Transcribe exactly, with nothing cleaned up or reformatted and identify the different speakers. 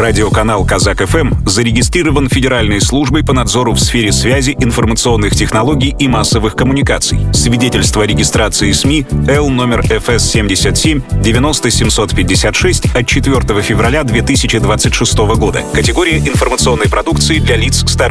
Speaker 1: Радиоканал «Казак-ФМ» зарегистрирован Федеральной службой по надзору в сфере связи, информационных технологий и массовых коммуникаций. Свидетельство о регистрации СМИ Л номер эф эс семьдесят семь девяносто семьсот пятьдесят шесть от четвёртого февраля две тысячи двадцать шестого года. Категория информационной продукции для лиц старше